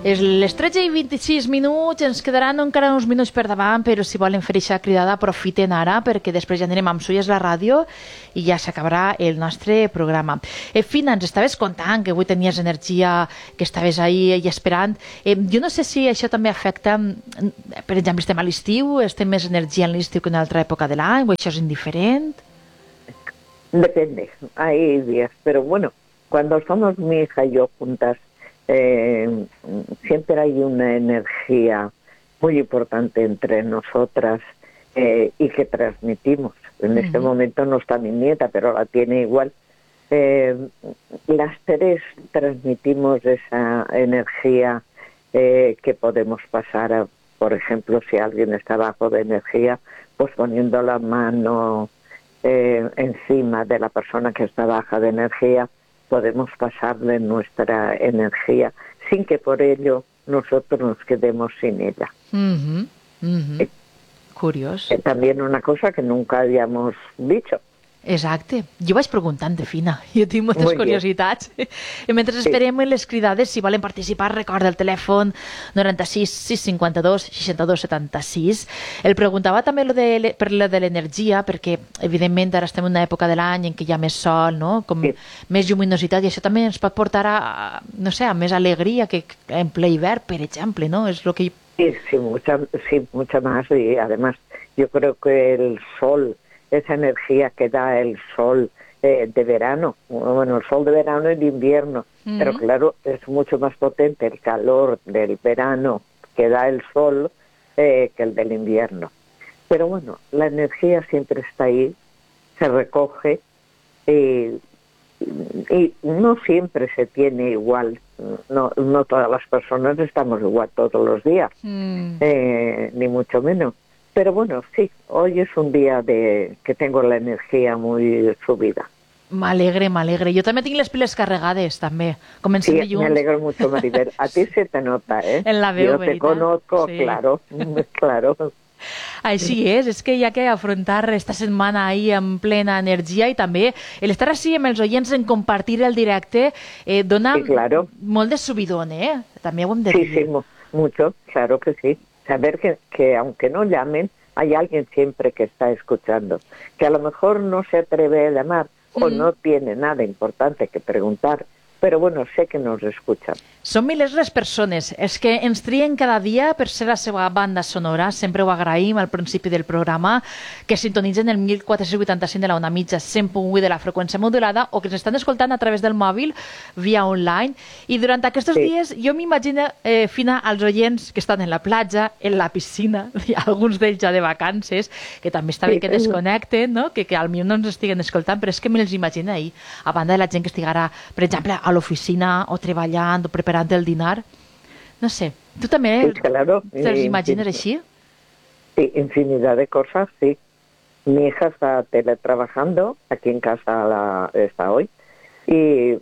Les 13:26, ens quedaran encara uns minuts per davant, però si volen fer aquesta cridada aprofiten ara, perquè després ja anirem amb Sulles la ràdio i ja s'acabarà el nostre programa. Fina, ens estaves contant que avui tenies energia, que estaves ahí i esperant. Jo no sé si això també afecta, per exemple, estem a l'estiu, estem més energia en l'estiu que en una altra època de l'any, o això és indiferent? Depende, hay días, pero bueno, cuando somos mi hija y yo juntas, siempre hay una energía muy importante entre nosotras y que transmitimos. En este momento no está mi nieta, pero la tiene igual. Las tres transmitimos esa energía que podemos pasar, por ejemplo, si alguien está bajo de energía, pues poniendo la mano encima de la persona que está baja de energía, podemos pasarle nuestra energía sin que por ello nosotros nos quedemos sin ella. Curiós. También una cosa que nunca habíamos dicho. Exacte. Jo vaig preguntant de Fina. Jo tinc moltes curiositats. I mentre esperem les cridades, si volen participar, recorda el telèfon 96 652 62 76. El preguntava també per lo de l'energia, perquè evidentment ara estem en una època de l'any en què hi ha més sol, no? Com més lluminositat, i això també ens pot portar a, no sé, a més alegria que en ple hivern, per exemple, no? És lo que... Sí, mucha más, y además yo creo que el sol, esa energía que da el sol de verano, bueno, el sol de verano y de invierno, pero claro, es mucho más potente el calor del verano que da el sol que el del invierno. Pero bueno, la energía siempre está ahí, se recoge y no siempre se tiene igual, no todas las personas estamos igual todos los días, ni mucho menos. Pero bueno, sí, hoy es un día que tengo la energía muy subida. M'alegre. Jo també tinc les piles carregades, també. Comencem dilluns. Sí, me alegro mucho, Maribel. A ti se te nota, ¿eh? En la veu, yo te conozco, sí. Claro. Així és que hi ha que afrontar esta setmana ahí en plena energia, i també l'estar així amb els oients en compartir el directe dona molt de subidón, també ho hem de dir. Sí, mucho, claro que sí. Saber que aunque no llamen, hay alguien siempre que está escuchando, que a lo mejor no se atreve a llamar o no tiene nada importante que preguntar, però bueno, sé que nos escuchan. Són milers les persones, és que ens trien cada dia per ser la seva banda sonora, sempre ho agraïm al principi del programa, que sintonitzen el 1485 de la ona mitja, 100.8 de la freqüència modulada, o que ens estan escoltant a través del mòbil via online, i durant aquests dies jo m'imagino, Fina, als oients que estan en la platja, en la piscina, i alguns d'ells ja de vacances, que també està bé que desconnecten, no? que potser no ens estiguen escoltant, però és que me'ls imagino ahir, a banda de la gent que estiguera, per exemple, a l'oficina o treballant o preparant el dinar. No sé, ¿tú también te los imaginas así? Sí, infinidad de cosas, sí. Mi hija está teletrabajando, aquí en casa está hoy, y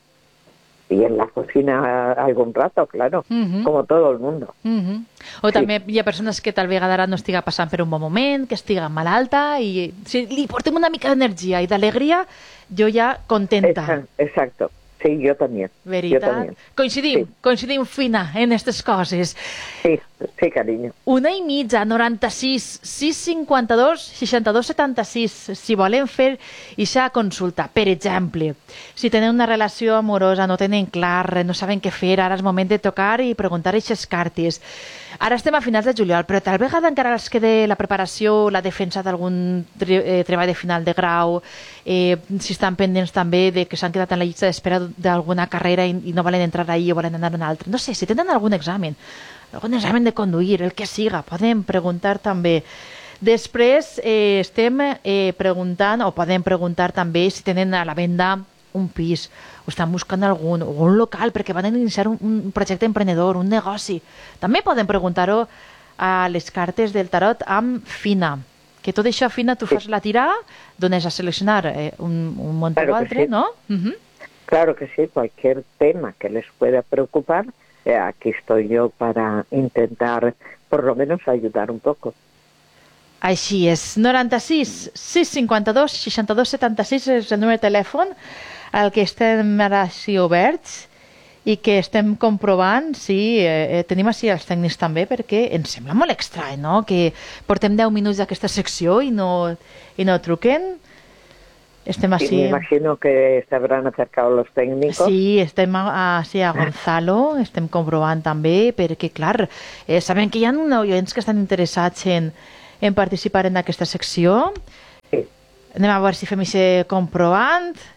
en la cocina algun rato, claro, como todo el mundo. O també hi ha persones que tal vegada ara no estiga passant per un bon moment, que estiga malalta, i si li portem una mica d'energia i d'alegria, jo ja contenta. Exacto. Sí, yo también. Veritat? Coincidim, Fina, en aquestes coses. Sí, cariño. 1:30, 96 652 62 76. Si volen fer aquesta consulta, per exemple, si tenen una relació amorosa, no tenen clar, no saben què fer, ara és moment de tocar i preguntar aquestes cartes. Ara estem a finals de juliol, però tal vegada encara els queda la preparació, la defensa d'algun treball de final de grau, si estan pendents també de que s'han quedat en la llista d'espera d'alguna carrera i no volen entrar ahí o volen anar a una altra. No sé, si tenen algun examen de conduir, el que siga, podem preguntar també. Després estem preguntant, o podem preguntar també si tenen a la venda un pis, o estan buscant algun local perquè van iniciar un projecte emprenedor, un negoci. També podem preguntar-ho a les cartes del tarot amb Fina. Que tot això, Fina, tu fas la tirada, dones a seleccionar un munt o altre, ¿no? Claro que sí, cualquier tema que les pueda preocupar, aquí estoy yo para intentar, por lo menos, ayudar un poco. Així és, 96 652 62 76 és el número de telèfon al que estem ara així oberts, i que estem comprovant, sí, tenim així els tècnics també, perquè ens sembla molt estrany, no?, que portem 10 minuts d'aquesta secció i no truquen. Estem així... Sí, me imagino que se habrán acercado los técnicos. Sí, estem així a Gonzalo, estem comprovant també, perquè, clar, sabem que hi ha oients que estan interessats en participar en aquesta secció. Sí. Anem a veure si fem aquest comprovant.